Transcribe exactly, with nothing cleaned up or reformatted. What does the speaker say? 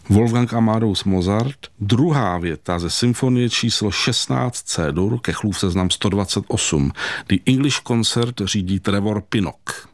Wolfgang Amadeus Mozart, druhá věta ze symfonie číslo šestnáct C-dur, Kechlův seznam sto dvacet osm. The English Concert řídí Trevor Pinnock.